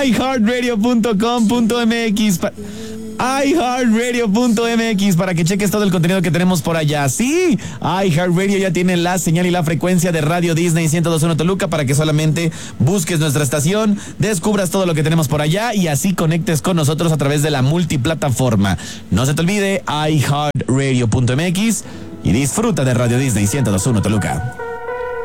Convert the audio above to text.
iHeartRadio.com.mx iHeartRadio.mx para que cheques todo el contenido que tenemos por allá. Sí, iHeartRadio ya tiene la señal y la frecuencia de Radio Disney 102.1 Toluca para que solamente busques nuestra estación, descubras todo lo que tenemos por allá y así conectes con nosotros a través de la multiplataforma. No se te olvide iHeartRadio.mx y disfruta de Radio Disney 102.1 Toluca.